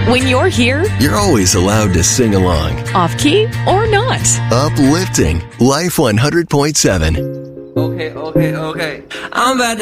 When you're here, you're always allowed to sing along. off-key or not. Uplifting Life 100.7. Okay. I'm about to